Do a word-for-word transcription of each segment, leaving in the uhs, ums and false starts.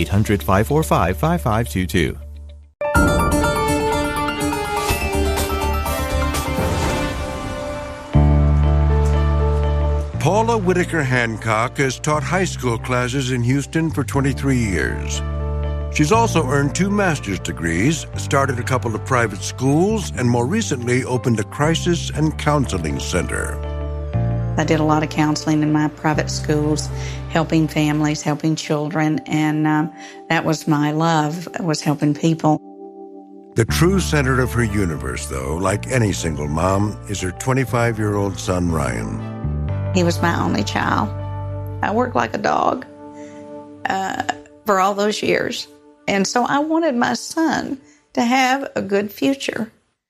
eight hundred, five four five, five five two two. Paula Whitaker Hancock has taught high school classes in Houston for twenty-three years. She's also earned two master's degrees, started a couple of private schools, and more recently opened a crisis and counseling center. I did a lot of counseling in my private schools, helping families, helping children, and um, that was my love, was helping people. The true center of her universe, though, like any single mom, is her twenty-five-year-old son, Ryan. He was my only child. I worked like a dog uh, for all those years. And so I wanted my son to have a good future.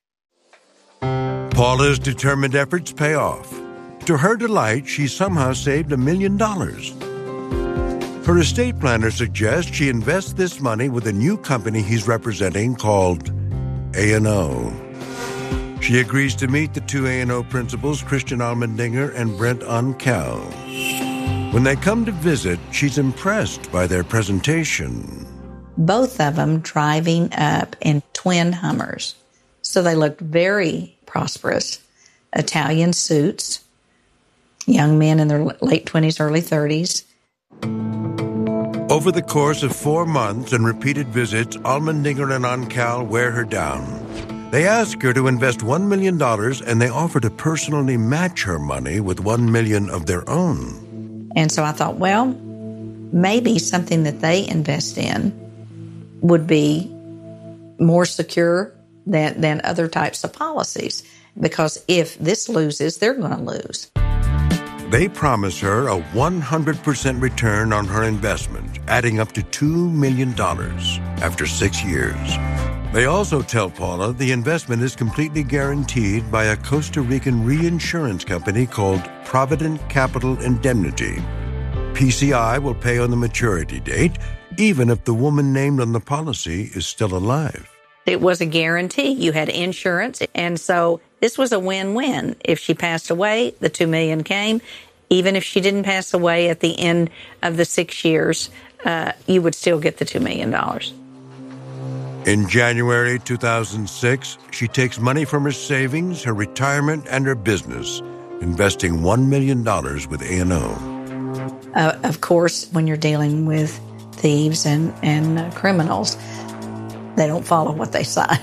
Paula's determined efforts pay off. To her delight, she somehow saved a million dollars. Her estate planner suggests she invest this money with a new company he's representing called A and O. She agrees to meet the two A and O principals, Christian Allmendinger and Brent Oncal. When they come to visit, she's impressed by their presentation. Both of them driving up in twin Hummers. So they looked very prosperous. Italian suits, young men in their late twenties, early thirties. Over the course of four months and repeated visits, Allmendinger and Oncal wear her down. They ask her to invest one million dollars, and they offer to personally match her money with one million dollars of their own. And so I thought, well, maybe something that they invest in would be more secure than, than other types of policies. Because if this loses, they're going to lose. They promise her a one hundred percent return on her investment, adding up to two million dollars after six years. They also tell Paula the investment is completely guaranteed by a Costa Rican reinsurance company called Provident Capital Indemnity. P C I will pay on the maturity date, even if the woman named on the policy is still alive. It was a guarantee. You had insurance, and so this was a win-win. If she passed away, the two million dollars came. Even if she didn't pass away at the end of the six years, uh, you would still get the two million dollars. In January two thousand six, she takes money from her savings, her retirement, and her business, investing one million dollars with A and O. Uh, of course, when you're dealing with thieves and, and uh, criminals, they don't follow what they sign.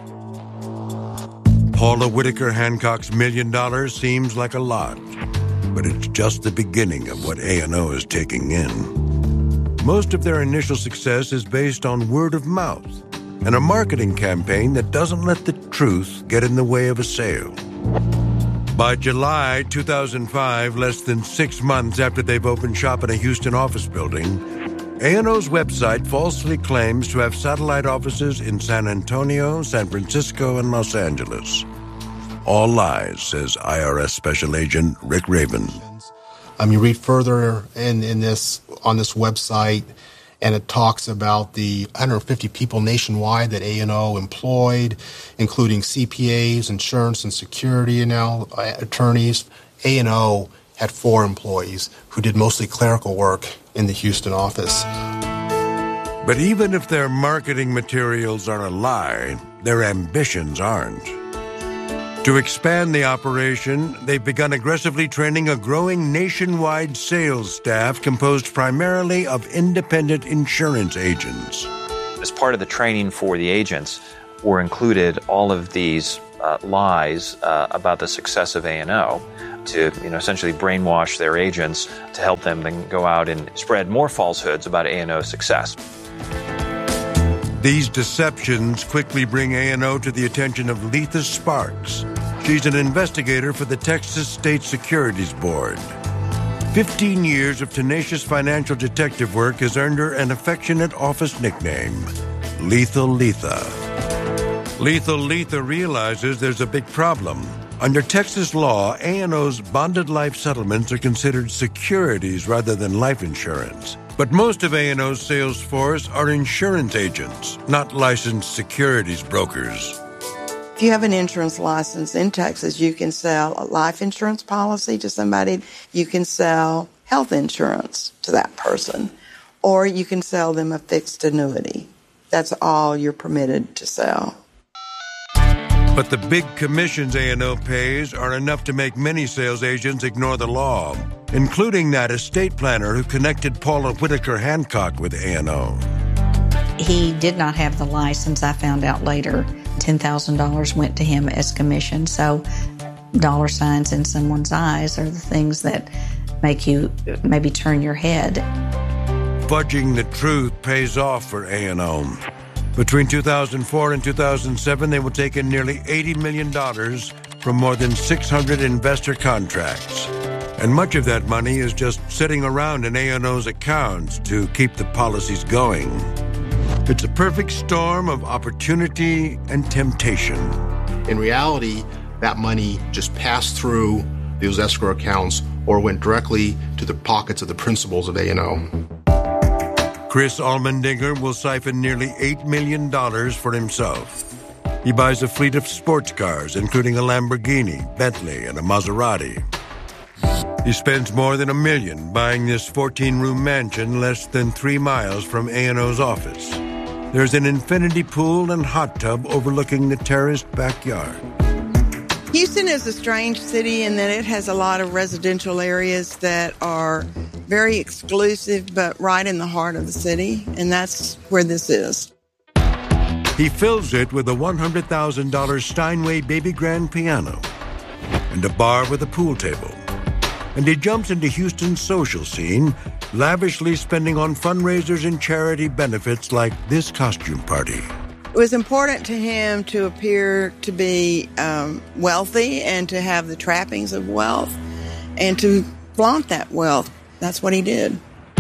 Paula Whitaker Hancock's million dollars seems like a lot, but it's just the beginning of what A and O is taking in. Most of their initial success is based on word of mouth and a marketing campaign that doesn't let the truth get in the way of a sale. By July two thousand five, less than six months after they've opened shop in a Houston office building, A and O's website falsely claims to have satellite offices in San Antonio, San Francisco, and Los Angeles. All lies, says I R S Special Agent Rick Raven. Um, you read further in, in this on this website, and it talks about the one hundred fifty people nationwide that A and O employed, including C P As, insurance and security and now attorneys. A and O had four employees who did mostly clerical work in the Houston office. But even if their marketing materials are a lie, their ambitions aren't. To expand the operation, they've begun aggressively training a growing nationwide sales staff composed primarily of independent insurance agents. As part of the training for the agents were included all of these uh, lies uh, about the success of A and O to, you know, essentially brainwash their agents to help them then go out and spread more falsehoods about A and O's success. These deceptions quickly bring A and O to the attention of Letha Sparks. She's an investigator for the Texas State Securities Board. Fifteen years of tenacious financial detective work has earned her an affectionate office nickname, Lethal Letha. Lethal Letha realizes there's a big problem. Under Texas law, A and O's bonded life settlements are considered securities rather than life insurance. But most of A and O's sales force are insurance agents, not licensed securities brokers. If you have an insurance license in Texas, you can sell a life insurance policy to somebody. You can sell health insurance to that person. or you can sell them a fixed annuity. That's all you're permitted to sell. But the big commissions A and O pays are enough to make many sales agents ignore the law, including that estate planner who connected Paula Whitaker Hancock with A and O. He did not have the license, I found out later. ten thousand dollars went to him as commission. So dollar signs in someone's eyes are the things that make you maybe turn your head. Fudging the truth pays off for A and O. Between two thousand four and two thousand seven, they will take in nearly eighty million dollars from more than six hundred investor contracts. And much of that money is just sitting around in A and O's accounts to keep the policies going. It's a perfect storm of opportunity and temptation. In reality, that money just passed through those escrow accounts or went directly to the pockets of the principals of A and O. Chris Allmendinger will siphon nearly eight million dollars for himself. He buys a fleet of sports cars, including a Lamborghini, Bentley, and a Maserati. He spends more than a million buying this fourteen-room mansion less than three miles from A and O's office. There's an infinity pool and hot tub overlooking the terraced backyard. Houston is a strange city in that it has a lot of residential areas that are very exclusive, but right in the heart of the city, and that's where this is. He fills it with a one hundred thousand dollars Steinway baby grand piano and a bar with a pool table. And he jumps into Houston's social scene, lavishly spending on fundraisers and charity benefits like this costume party. It was important to him to appear to be um, wealthy and to have the trappings of wealth and to flaunt that wealth. That's what he did.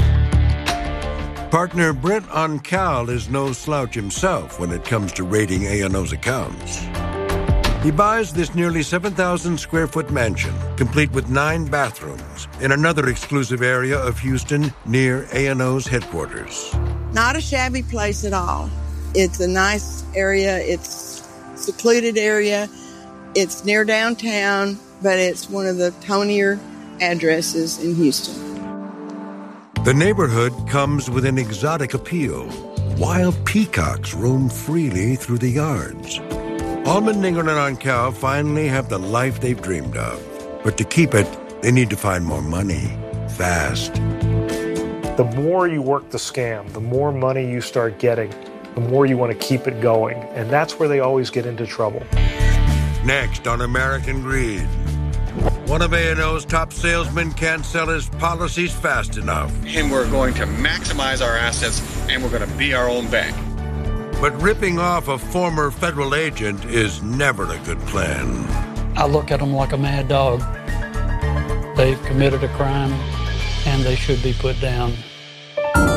Partner Brent Oncal is no slouch himself when it comes to raiding A and O's accounts. He buys this nearly seven thousand square foot mansion, complete with nine bathrooms, in another exclusive area of Houston near A and O's headquarters. Not a shabby place at all. It's a nice area. It's a secluded area. It's near downtown, but it's one of the tonier addresses in Houston. The neighborhood comes with an exotic appeal. Wild peacocks roam freely through the yards. Allmendinger and Oncal finally have the life they've dreamed of. But to keep it, they need to find more money, fast. The more you work the scam, the more money you start getting, the more you want to keep it going. And that's where they always get into trouble. Next on American Greed. One of A and O's top salesmen can't sell his policies fast enough. And we're going to maximize our assets, and we're going to be our own bank. But ripping off a former federal agent is never a good plan. I look at them like a mad dog. They've committed a crime, and they should be put down.